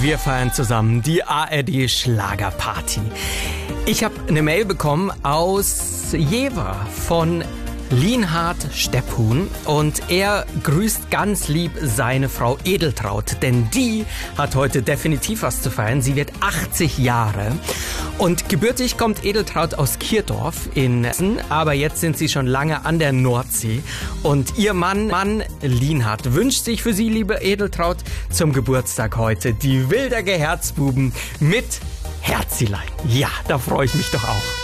Wir feiern zusammen die ARD Schlagerparty. Ich habe eine Mail bekommen aus Jever von Lienhard Stepphuhn und er grüßt ganz lieb seine Frau Edeltraut, denn die hat heute definitiv was zu feiern. Sie wird 80 Jahre und gebürtig kommt Edeltraut aus Kirdorf in Hessen, aber jetzt sind sie schon lange an der Nordsee und ihr Mann Lienhard wünscht sich für sie, liebe Edeltraut, zum Geburtstag heute die Wilderge Herzbuben mit Herzilein. Ja, da freue ich mich doch auch.